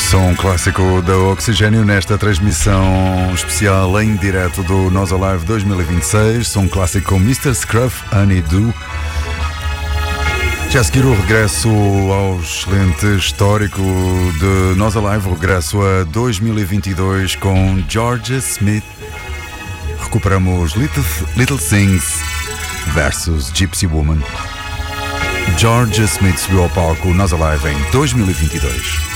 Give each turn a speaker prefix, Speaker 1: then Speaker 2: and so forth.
Speaker 1: Som clássico da Oxigênio nesta transmissão especial em direto do Nós Alive 2026. Som clássico com Mr. Scruff, Honeydew. Já a seguir o regresso ao excelente histórico de Nós Alive, o regresso a 2022 com Georgia Smith. Recuperamos Little Things versus Gypsy Woman. Georgia Smith subiu ao palco Nós Alive em 2022.